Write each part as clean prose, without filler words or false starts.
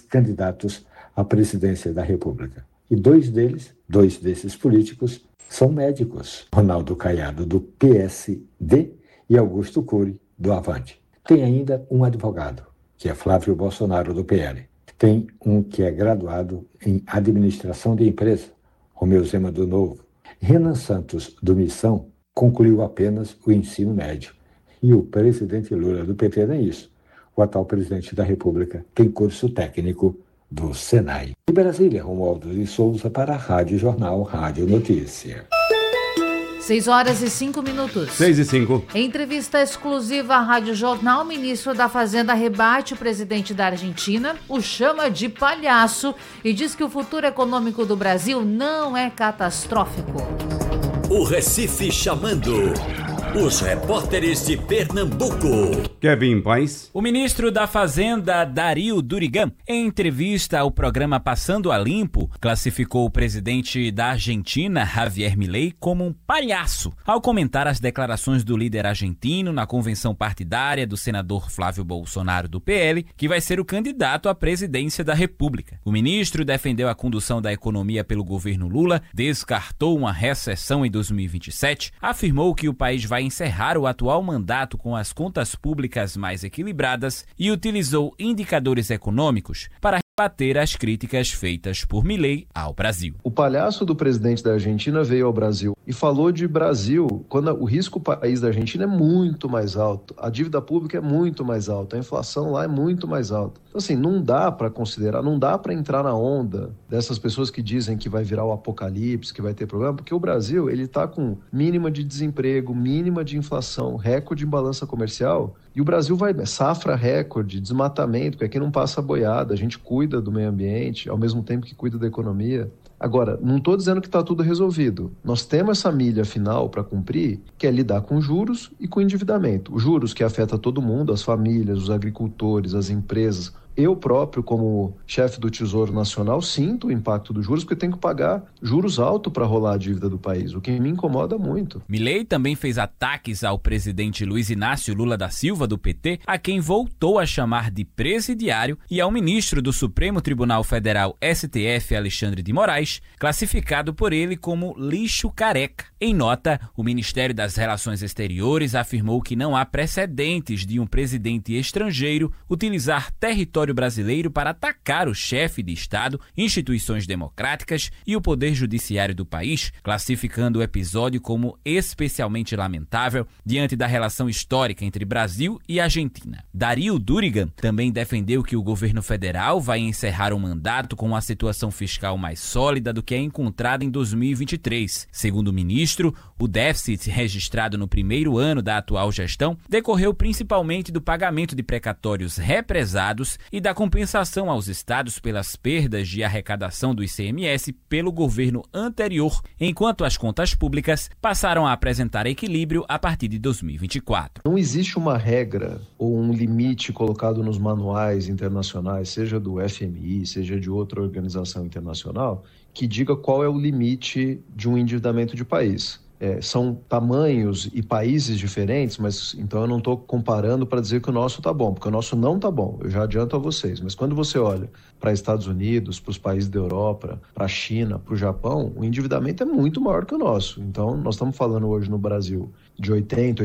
candidatos à presidência da República. E dois desses políticos, são médicos. Ronaldo Caiado, do PSD, e Augusto Cury, do Avante. Tem ainda um advogado, que é Flávio Bolsonaro, do PL. Tem um que é graduado em administração de empresa, Romeu Zema, do Novo. Renan Santos, do Missão, concluiu apenas o ensino médio. E o presidente Lula, do PT, nem isso. O atual presidente da República tem curso técnico do Senai. De Brasília, Romualdo de Souza para a Rádio Jornal, Rádio Notícia. 6h05. 6h05. Em entrevista exclusiva à Rádio Jornal, o ministro da Fazenda rebate o presidente da Argentina, o chama de palhaço e diz que o futuro econômico do Brasil não é catastrófico. O Recife chamando. Os repórteres de Pernambuco. Kevin Paes. O ministro da Fazenda, Dario Durigan, em entrevista ao programa Passando a Limpo, classificou o presidente da Argentina, Javier Milei, como um palhaço, ao comentar as declarações do líder argentino na convenção partidária do senador Flávio Bolsonaro, do PL, que vai ser o candidato à presidência da República. O ministro defendeu a condução da economia pelo governo Lula, descartou uma recessão em 2027, afirmou que o país vai encerrar o atual mandato com as contas públicas mais equilibradas e utilizou indicadores econômicos para rebater as críticas feitas por Milei ao Brasil. O palhaço do presidente da Argentina veio ao Brasil e falou de Brasil quando o risco país da Argentina é muito mais alto, a dívida pública é muito mais alta, a inflação lá é muito mais alta. Então, assim, não dá para considerar, não dá para entrar na onda dessas pessoas que dizem que vai virar o apocalipse, que vai ter problema, porque o Brasil, ele está com mínima de desemprego, mínima de inflação, recorde em balança comercial, e o Brasil vai safra recorde, desmatamento, porque aqui não passa boiada, a gente cuida do meio ambiente, ao mesmo tempo que cuida da economia. Agora, não estou dizendo que está tudo resolvido. Nós temos essa milha final para cumprir, que é lidar com juros e com endividamento. Os juros que afeta todo mundo, as famílias, os agricultores, as empresas. Eu próprio, como chefe do Tesouro Nacional, sinto o impacto dos juros, porque eu tenho que pagar juros altos para rolar a dívida do país, o que me incomoda muito. Milei também fez ataques ao presidente Luiz Inácio Lula da Silva, do PT, a quem voltou a chamar de presidiário, e ao ministro do Supremo Tribunal Federal, STF, Alexandre de Moraes, classificado por ele como lixo careca. Em nota, o Ministério das Relações Exteriores afirmou que não há precedentes de um presidente estrangeiro utilizar território brasileiro para atacar o chefe de Estado, instituições democráticas e o poder judiciário do país, classificando o episódio como especialmente lamentável diante da relação histórica entre Brasil e Argentina. Dario Durigan também defendeu que o governo federal vai encerrar o mandato com uma situação fiscal mais sólida do que a encontrada em 2023. Segundo o ministro, o déficit registrado no primeiro ano da atual gestão decorreu principalmente do pagamento de precatórios represados e da compensação aos estados pelas perdas de arrecadação do ICMS pelo governo anterior, enquanto as contas públicas passaram a apresentar equilíbrio a partir de 2024. Não existe uma regra ou um limite colocado nos manuais internacionais, seja do FMI, seja de outra organização internacional, que diga qual é o limite de um endividamento de país. São tamanhos e países diferentes, mas então eu não estou comparando para dizer que o nosso está bom, porque o nosso não está bom, eu já adianto a vocês. Mas quando você olha para Estados Unidos, para os países da Europa, para a China, para o Japão, o endividamento é muito maior que o nosso. Então nós estamos falando hoje no Brasil de 80%,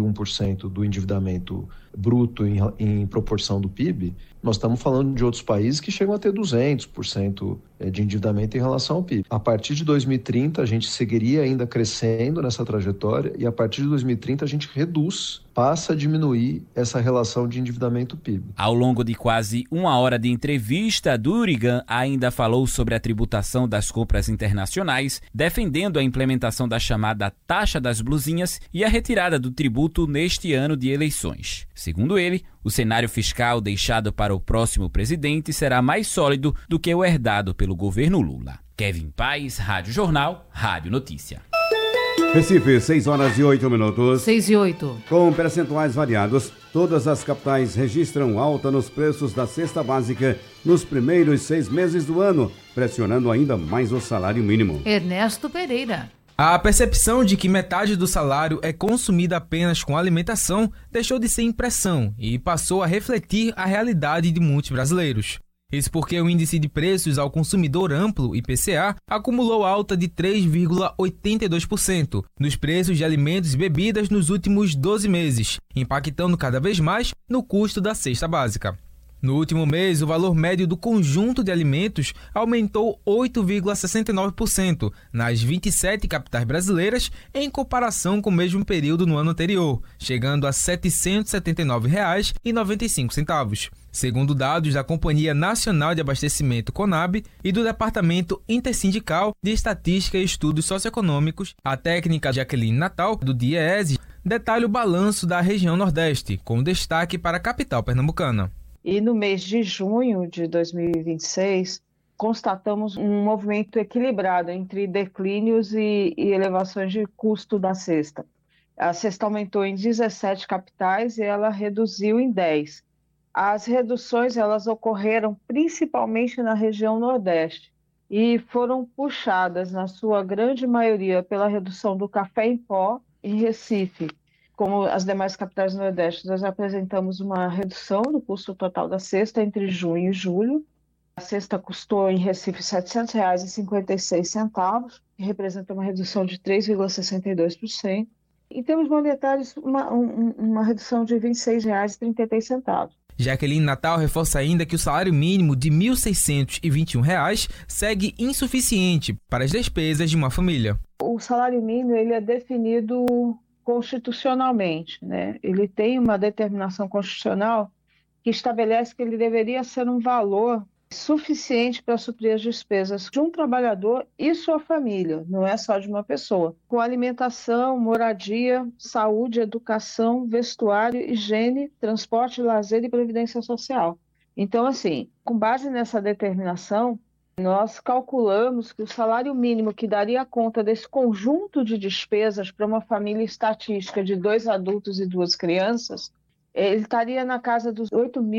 81% do endividamento bruto em proporção do PIB, nós estamos falando de outros países que chegam a ter 200% de endividamento em relação ao PIB. A partir de 2030, a gente seguiria ainda crescendo nessa trajetória e a partir de 2030 a gente reduz, passa a diminuir essa relação de endividamento-PIB. Ao longo de quase uma hora de entrevista, Durigan ainda falou sobre a tributação das compras internacionais, defendendo a implementação da chamada taxa das blusinhas e a retirada do tributo neste ano de eleições. Segundo ele, o cenário fiscal deixado para o próximo presidente será mais sólido do que o herdado pelo governo Lula. Kevin Paes, Rádio Jornal, Rádio Notícia. Recife, 6h08. 6h08. Com percentuais variados, todas as capitais registram alta nos preços da cesta básica nos primeiros 6 meses do ano, pressionando ainda mais o salário mínimo. Ernesto Pereira. A percepção de que metade do salário é consumida apenas com alimentação deixou de ser impressão e passou a refletir a realidade de muitos brasileiros. Isso porque o índice de preços ao consumidor amplo, IPCA, acumulou alta de 3,82% nos preços de alimentos e bebidas nos últimos 12 meses, impactando cada vez mais no custo da cesta básica. No último mês, o valor médio do conjunto de alimentos aumentou 8,69% nas 27 capitais brasileiras em comparação com o mesmo período no ano anterior, chegando a R$ 779,95. Segundo dados da Companhia Nacional de Abastecimento CONAB e do Departamento Intersindical de Estatística e Estudos Socioeconômicos, a técnica Jaqueline Natal, do DIEESE, detalha o balanço da região Nordeste, com destaque para a capital pernambucana. E no mês de junho de 2026, constatamos um movimento equilibrado entre declínios e elevações de custo da cesta. A cesta aumentou em 17 capitais e ela reduziu em 10. As reduções elas ocorreram principalmente na região Nordeste e foram puxadas, na sua grande maioria, pela redução do café em pó em Recife. Como as demais capitais do Nordeste, nós apresentamos uma redução do custo total da cesta entre junho e julho. A cesta custou em Recife R$ 700,56, que representa uma redução de 3,62%. Em termos monetários, uma redução de R$ 26,33. Jaqueline Natal reforça ainda que o salário mínimo de R$ 1.621 segue insuficiente para as despesas de uma família. O salário mínimo ele é definido constitucionalmente, né? Ele tem uma determinação constitucional que estabelece que ele deveria ser um valor suficiente para suprir as despesas de um trabalhador e sua família, não é só de uma pessoa, com alimentação, moradia, saúde, educação, vestuário, higiene, transporte, lazer e previdência social. Então, assim, com base nessa determinação, nós calculamos que o salário mínimo que daria conta desse conjunto de despesas para uma família estatística de 2 adultos e 2 crianças, ele estaria na casa dos R$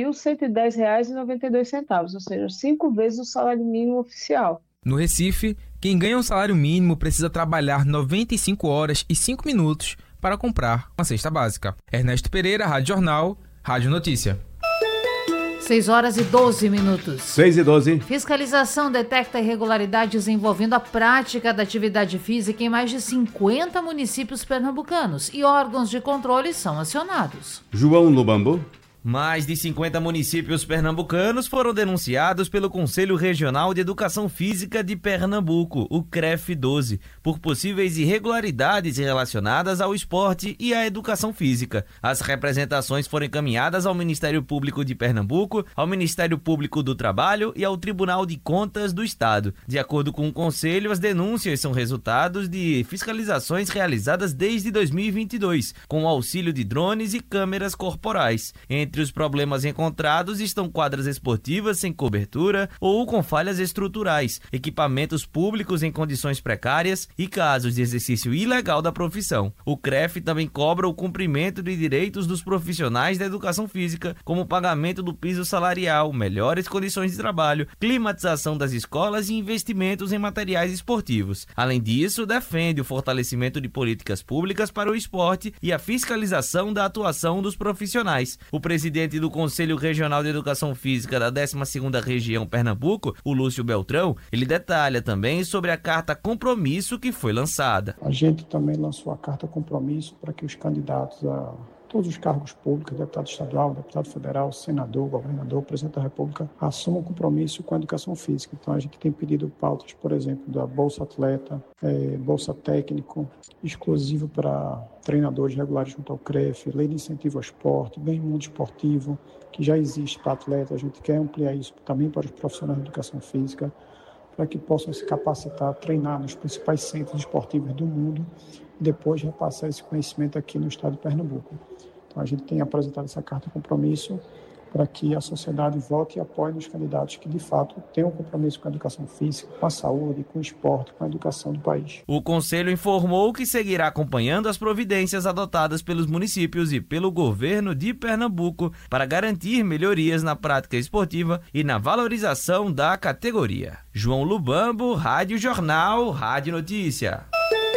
8.110,92, ou seja, 5 vezes o salário mínimo oficial. No Recife, quem ganha um salário mínimo precisa trabalhar 95 horas e 5 minutos para comprar uma cesta básica. Ernesto Pereira, Rádio Jornal, Rádio Notícia. 6 horas e 12 minutos. 6 e 12. Fiscalização detecta irregularidades envolvendo a prática da atividade física em mais de 50 municípios pernambucanos e órgãos de controle são acionados. João Lubambo. Mais de 50 municípios pernambucanos foram denunciados pelo Conselho Regional de Educação Física de Pernambuco, o CREF-12, por possíveis irregularidades relacionadas ao esporte e à educação física. As representações foram encaminhadas ao Ministério Público de Pernambuco, ao Ministério Público do Trabalho e ao Tribunal de Contas do Estado. De acordo com o Conselho, as denúncias são resultados de fiscalizações realizadas desde 2022, com o auxílio de drones e câmeras corporais. Entre os problemas encontrados estão quadras esportivas sem cobertura ou com falhas estruturais, equipamentos públicos em condições precárias e casos de exercício ilegal da profissão. O CREF também cobra o cumprimento de direitos dos profissionais da educação física, como o pagamento do piso salarial, melhores condições de trabalho, climatização das escolas e investimentos em materiais esportivos. Além disso, defende o fortalecimento de políticas públicas para o esporte e a fiscalização da atuação dos profissionais. O presidente do Conselho Regional de Educação Física da 12ª Região Pernambuco, o Lúcio Beltrão, ele detalha também sobre a carta compromisso que foi lançada. A gente também lançou a carta compromisso para que os candidatos a todos os cargos públicos, deputado estadual, deputado federal, senador, governador, presidente da República, assumam compromisso com a educação física. Então a gente tem pedido pautas, por exemplo, da Bolsa Atleta, Bolsa Técnico, exclusivo para treinadores regulares junto ao CREF, lei de incentivo ao esporte, bem mundo esportivo, que já existe para atletas. A gente quer ampliar isso também para os profissionais de educação física, para que possam se capacitar, treinar nos principais centros esportivos do mundo e depois repassar esse conhecimento aqui no estado de Pernambuco. Então a gente tem apresentado essa carta de compromisso para que a sociedade vote e apoie nos candidatos que de fato tenham um compromisso com a educação física, com a saúde, com o esporte, com a educação do país. O Conselho informou que seguirá acompanhando as providências adotadas pelos municípios e pelo governo de Pernambuco para garantir melhorias na prática esportiva e na valorização da categoria. João Lubambo, Rádio Jornal, Rádio Notícia.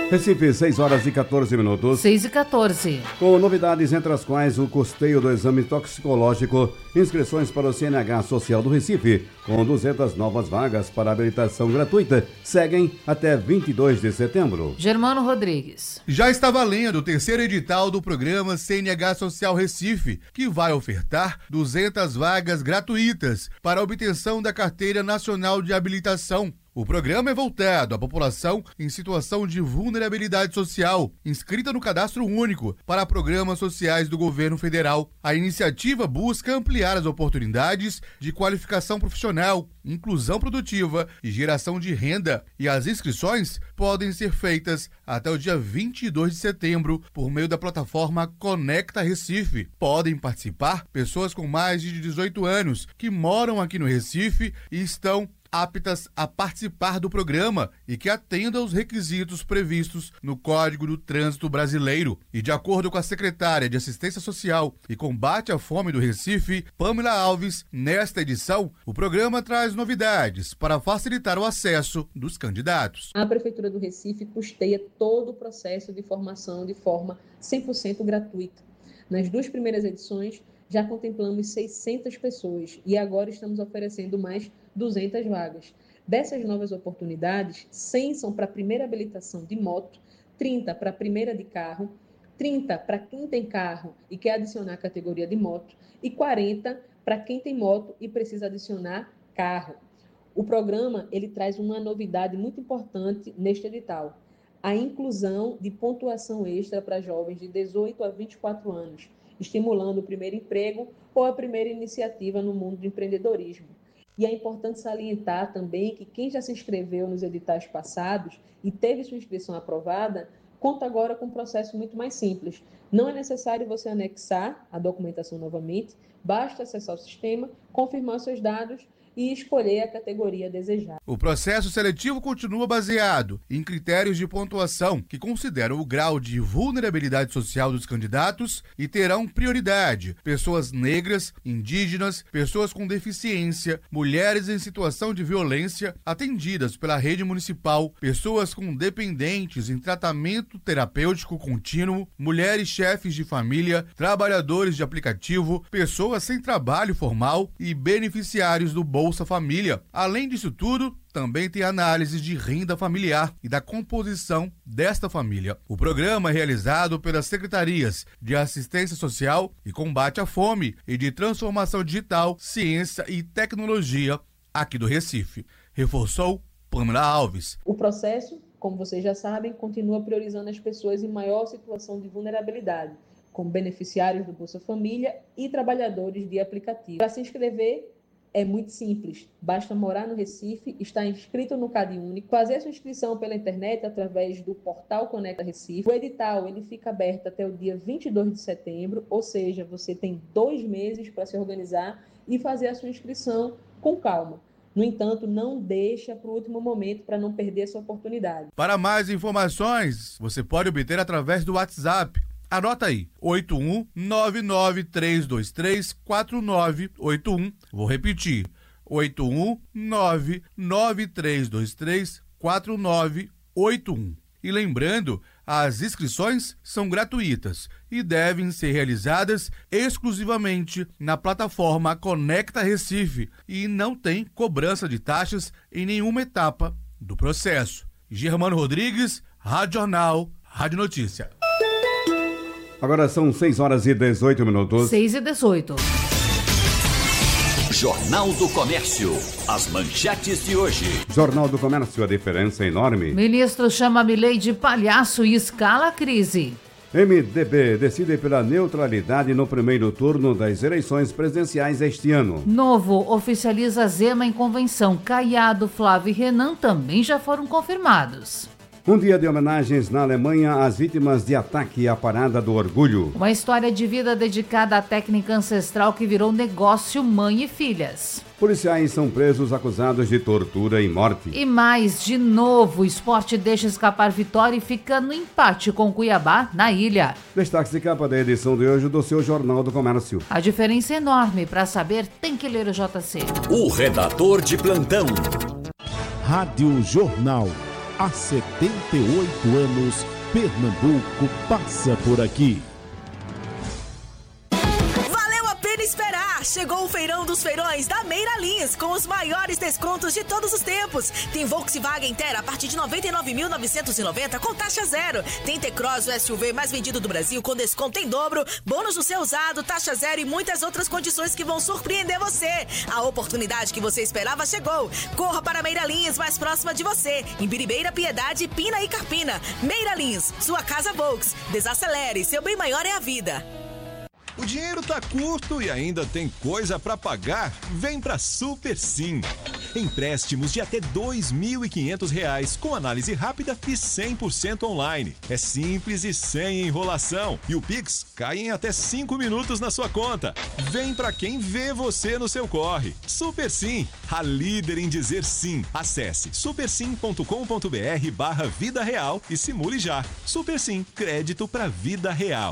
Recife, 6 horas e 14 minutos. 6 e 14. Com novidades entre as quais o custeio do exame toxicológico, inscrições para o CNH Social do Recife, com 200 novas vagas para habilitação gratuita, seguem até 22 de setembro. Germano Rodrigues. Já está valendo o terceiro edital do programa CNH Social Recife, que vai ofertar 200 vagas gratuitas para a obtenção da Carteira Nacional de Habilitação. O programa é voltado à população em situação de vulnerabilidade social, inscrita no Cadastro Único para programas sociais do governo federal. A iniciativa busca ampliar as oportunidades de qualificação profissional, inclusão produtiva e geração de renda, e as inscrições podem ser feitas até o dia 22 de setembro por meio da plataforma Conecta Recife. Podem participar pessoas com mais de 18 anos que moram aqui no Recife e estão aptas a participar do programa e que atendam aos requisitos previstos no Código do Trânsito Brasileiro. E de acordo com a secretária de Assistência Social e Combate à Fome do Recife, Pamela Alves, nesta edição, o programa traz novidades para facilitar o acesso dos candidatos. A Prefeitura do Recife custeia todo o processo de formação de forma 100% gratuita. Nas duas primeiras edições, já contemplamos 600 pessoas e agora estamos oferecendo mais 200 vagas. Dessas novas oportunidades, 100 são para a primeira habilitação de moto, 30 para a primeira de carro, 30 para quem tem carro e quer adicionar a categoria de moto e 40 para quem tem moto e precisa adicionar carro. O programa ele traz uma novidade muito importante neste edital, a inclusão de pontuação extra para jovens de 18 a 24 anos, estimulando o primeiro emprego ou a primeira iniciativa no mundo do empreendedorismo. E é importante salientar também que quem já se inscreveu nos editais passados e teve sua inscrição aprovada, conta agora com um processo muito mais simples. Não é necessário você anexar a documentação novamente, basta acessar o sistema, confirmar seus dados e escolher a categoria desejada. O processo seletivo continua baseado em critérios de pontuação que consideram o grau de vulnerabilidade social dos candidatos e terão prioridade pessoas negras, indígenas, pessoas com deficiência, mulheres em situação de violência atendidas pela rede municipal, pessoas com dependentes em tratamento terapêutico contínuo, mulheres chefes de família, trabalhadores de aplicativo, pessoas sem trabalho formal e beneficiários do Bolsa Família. Além disso tudo, também tem análise de renda familiar e da composição desta família. O programa é realizado pelas Secretarias de Assistência Social e Combate à Fome e de Transformação Digital, Ciência e Tecnologia aqui do Recife. Reforçou Pamela Alves. O processo, como vocês já sabem, continua priorizando as pessoas em maior situação de vulnerabilidade, como beneficiários do Bolsa Família e trabalhadores de aplicativo. Para se inscrever, é muito simples, basta morar no Recife, estar inscrito no CadÚnico, fazer sua inscrição pela internet através do portal Conecta Recife. O edital ele fica aberto até o dia 22 de setembro, ou seja, você tem 2 meses para se organizar e fazer a sua inscrição com calma. No entanto, não deixa para o último momento para não perder essa oportunidade. Para mais informações, você pode obter através do WhatsApp. Anota aí, 81993234981. Vou repetir, 81993234981. E lembrando, as inscrições são gratuitas e devem ser realizadas exclusivamente na plataforma Conecta Recife e não tem cobrança de taxas em nenhuma etapa do processo. Germano Rodrigues, Rádio Jornal, Rádio Notícia. Agora são 6 horas e 18 minutos. 6 e 18. Jornal do Comércio. As manchetes de hoje. Jornal do Comércio, a diferença é enorme. Ministro chama Milei de palhaço e escala a crise. MDB decide pela neutralidade no primeiro turno das eleições presidenciais este ano. Novo oficializa Zema em convenção. Caiado, Flávio e Renan também já foram confirmados. Um dia de homenagens na Alemanha às vítimas de ataque à Parada do Orgulho. Uma história de vida dedicada à técnica ancestral que virou negócio mãe e filhas. Policiais são presos acusados de tortura e morte. E mais, de novo, o Sport deixa escapar vitória e fica no empate com Cuiabá na ilha. Destaque de capa da edição de hoje do seu Jornal do Comércio. A diferença é enorme. Para saber, tem que ler o JC. O redator de plantão. Rádio Jornal. Há 78 anos, Pernambuco passa por aqui. Esperar! Chegou o Feirão dos Feirões da Meira Lins, com os maiores descontos de todos os tempos. Tem Volkswagen Terra a partir de R$ 99.990 com taxa zero. Tem T-Cross, o SUV mais vendido do Brasil, com desconto em dobro, bônus no seu usado, taxa zero e muitas outras condições que vão surpreender você. A oportunidade que você esperava chegou. Corra para a Meira Lins, mais próxima de você. Em Biribeira, Piedade, Pina e Carpina. Meira Lins, sua casa Volks. Desacelere, seu bem maior é a vida. O dinheiro tá curto e ainda tem coisa para pagar? Vem pra Super Sim. Empréstimos de até R$ 2.500 com análise rápida e 100% online. É simples e sem enrolação. E o Pix cai em até 5 minutos na sua conta. Vem pra quem vê você no seu corre. Super Sim, a líder em dizer sim. Acesse supersim.com.br/vida real e simule já. Super Sim, crédito pra vida real.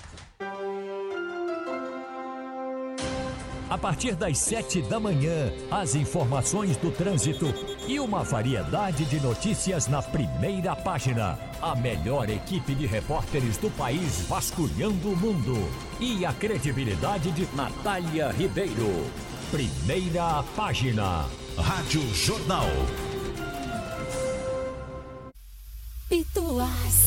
A partir das 7 da manhã, as informações do trânsito e uma variedade de notícias na primeira página. A melhor equipe de repórteres do país vasculhando o mundo. E a credibilidade de Natália Ribeiro. Primeira página. Rádio Jornal. Pituás.